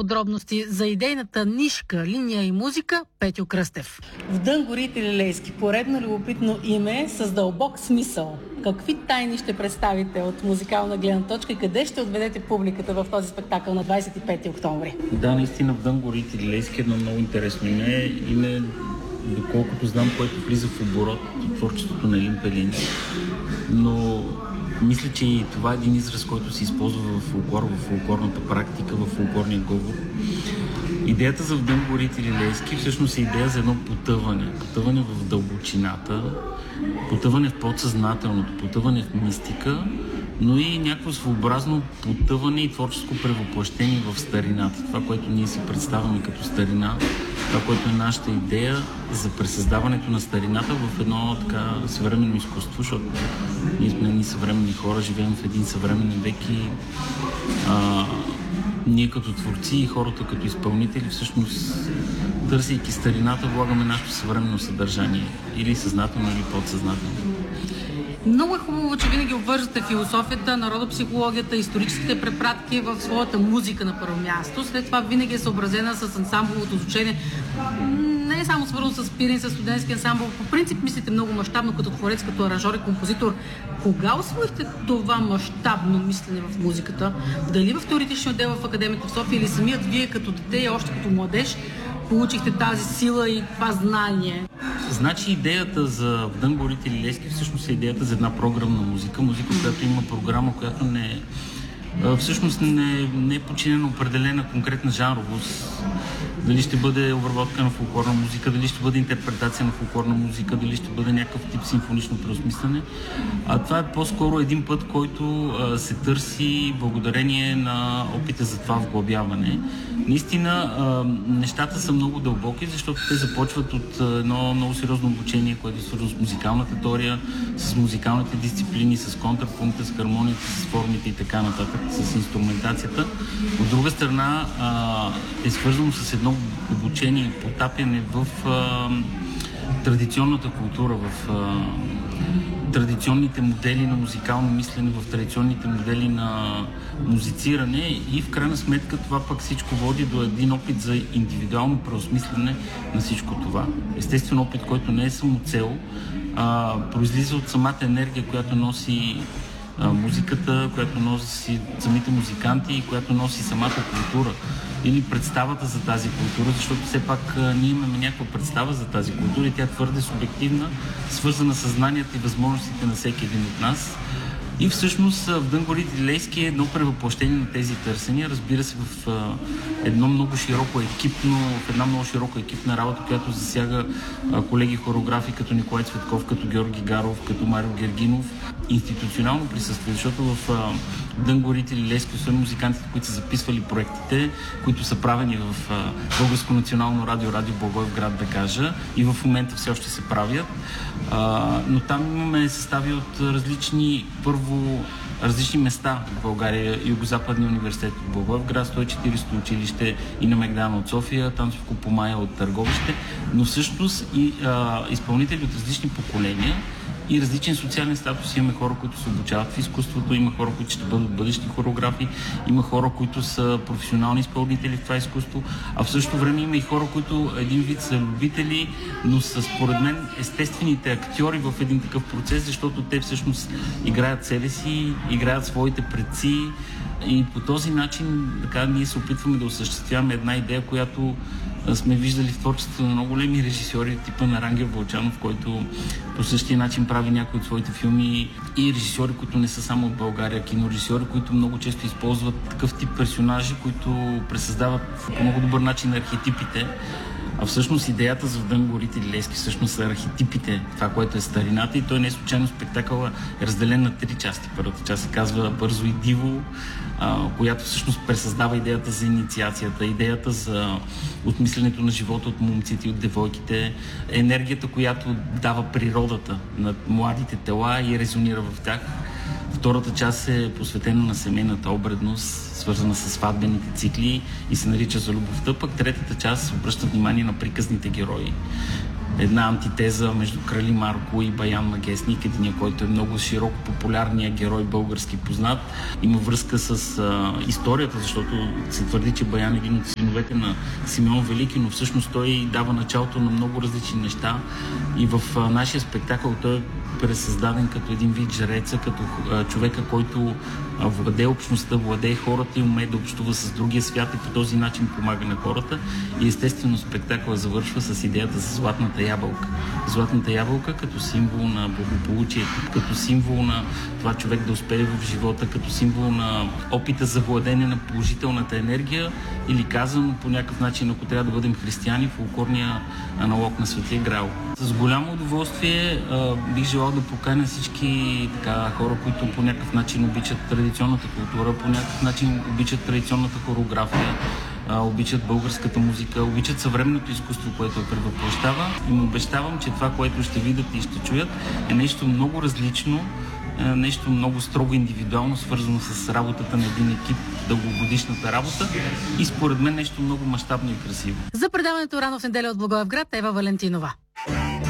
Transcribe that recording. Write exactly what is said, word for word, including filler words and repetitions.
подробности за идейната нишка, линия и музика Петю Кръстев. В Дънгорите Лилейски, поредно любопитно име с дълбок смисъл. Какви тайни ще представите от музикална гледна точка и къде ще отведете публиката в този спектакъл на двадесет и пети октомври? Да, наистина в Дънгорите Лилейски е едно много интересно име. Име, доколкото знам, което влиза в оборот от творчеството на Елин Пелин. Но мисля, че и това е един израз, който се използва в фолклор, в фолклорната практика, в фолклорния говор. Идеята за в Дънгорите Лилейски всъщност е идея за едно потъване. Потъване в дълбочината, потъване в подсъзнателното, потъване в мистика, но и някакво своеобразно потъване и творческо превъплъщение в старината. Това, което ние си представяме като старина, това, което е нашата идея за пресъздаването на старината в едно така съвременно изкуство, защото ние сме едни съвременни хора, живеем в един съвременен век и а, ние като творци и хората като изпълнители всъщност, търсейки старината, влагаме нашето съвременно съдържание, или съзнателно, или подсъзнателно. Много е хубаво, че винаги обвърждате философията, народопсихологията, историческите препратки в своята музика на първо място. След това винаги е съобразена с ансамбловото звучение. Не е само свързано с пирин, с студентски ансамбъл. По принцип мислите много мащабно като творец, като аранжор и композитор. Кога усвоихте това мащабно мислене в музиката? Дали в теоретичния отдел в Академията в София или самият вие като дете и още като младеж получихте тази сила и това знание? Значи идеята за Дънгорите Лилейски всъщност е идеята за една програмна музика. Музика, която има програма, която не е, всъщност не, не е подчинена определена конкретна жанровост. Дали ще бъде обработка на фолклорна музика, дали ще бъде интерпретация на фолклорна музика, дали ще бъде някакъв тип симфонично преосмислене. А това е по-скоро един път, който а, се търси благодарение на опита за това вглъбяване. Наистина а, нещата са много дълбоки, защото те започват от едно много сериозно обучение, което е свързано с музикалната теория, с музикалните дисциплини, с контрапункта, с хармонията, с формите и така нататък, с инструментацията. От друга страна а, е свързано с едно обучение и потапяне в а, традиционната култура, в а, традиционните модели на музикално мислене, в традиционните модели на музициране и в крайна сметка това пък всичко води до един опит за индивидуално преосмислене на всичко това. Естествено опит, който не е само цел, а произлиза от самата енергия, която носи а, музиката, която носи самите музиканти и която носи самата култура или представата за тази култура, защото все пак а, ние имаме някаква представа за тази култура и тя е твърде субективна, свързана с знанията и възможностите на всеки един от нас. И всъщност в Дънгорите Лилейски е едно превъплъщение на тези търсения, разбира се, в а, едно много широко екипно, в една много широка екипна работа, която засяга а, колеги хореографи като Николай Цветков, като Георги Гаров, като Марио Гергинов, институционално присъствие, защото в а, Дънгорите Лилейски, освен музикантите, които са записвали проектите, които са правени в а, Българско национално радио, Радио Благоевград, да кажа, и в момента все още се правят, а, но там имаме състави от различни, първо, различни места в България. Югозападния университет от Благоевград, сто и четиридесето училище и на Мегдана от София, Танцовко Помая от Търговище, но всъщност и а, изпълнители от различни поколения и различен социален статус. Имаме хора, които се обучават в изкуството, има хора, които ще бъдат бъдещи хореографи, има хора, които са професионални изпълнители в това изкуство, а в същото време има и хора, които един вид са любители, но са според мен естествените актьори в един такъв процес, защото те всъщност играят себе си, играят своите предци и по този начин така ние се опитваме да осъществяваме една идея, която сме виждали в творчеството на много големи режисьори, типа на Рангел Вълчанов, който по същия начин прави някои от своите филми, и режисьори, които не са само от България, кинорежисьори, които много често използват такъв тип персонажи, които пресъздават по много добър начин архетипите. А всъщност идеята за Дънгорите Лилейски всъщност са архетипите, това, което е старината, и той не е случайно спектакъл е разделен на три части. Първата част се казва Бързо и диво, а, която всъщност пресъздава идеята за инициацията, идеята за отмисленето на живота от момците и от девойките, енергията, която дава природата на младите тела и резонира в тях. Втората част е посветена на семейната обредност, свързана с сватбените цикли и се нарича За любовта, пък третата част обръща внимание на приказните герои. една антитеза между Крали Марко и Баян Магесник, един, който е много широко популярният герой български познат. Има връзка с а, историята, защото се твърди, че Баян е един от синовете на Симеон Велики, но всъщност той дава началото на много различни неща и в а, нашия спектакъл той е пресъздаден като един вид жреца, като а, човека, който а, владее общността, владее хората и умее да общува с другия свят и по този начин помага на хората. И естествено спектакъл завършва с идеята за златната ябълка. Златната ябълка като символ на благополучието, като символ на това човек да успее в живота, като символ на опита за владение на положителната енергия или казано по някакъв начин, ако трябва да бъдем християни, фолклорния аналог на Светлия Граал. С голямо удоволствие а, бих желал да поканя всички така, хора, които по някакъв начин обичат традиционната култура, по някакъв начин обичат традиционната хореография, а, обичат българската музика, обичат съвременното изкуство, което я предвъплъщава. И му обещавам, че това, което ще видят и ще чуят, е нещо много различно, нещо много строго индивидуално, свързано с работата на един екип, дългогодишната работа и според мен нещо много мащабно и красиво. За предаването Рано в неделя от Благоевград, Ева Валентинова.